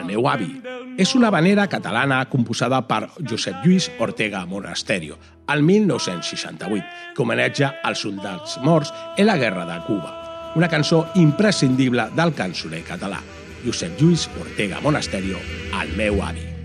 meu avi. És una havanera catalana composada per Josep Lluís Ortega Monasterio el 1968, que homenatja als soldats morts en la Guerra de Cuba. Una cançó imprescindible del cançoner català. Josep Lluís Ortega Monasterio, el meu avi.